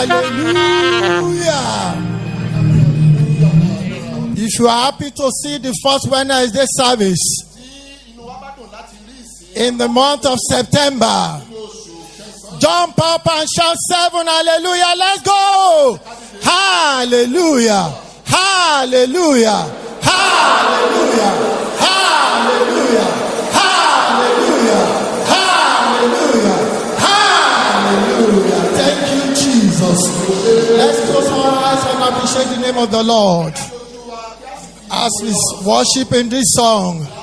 Hallelujah. If you are happy to see the first Wednesday service in the month of September, jump up and shout 7 hallelujah. Let's go. Hallelujah. Hallelujah. Hallelujah. Hallelujah. Hallelujah. Hallelujah. Hallelujah. Thank you, Jesus. Let's close our eyes and appreciate the name of the Lord as we worship in this song.